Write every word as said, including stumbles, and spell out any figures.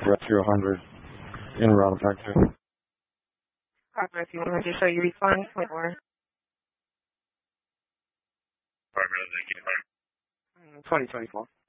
Rescue one hundred in route back to. Copy Rescue one hundred, show you respond twenty-four. twenty twenty-four.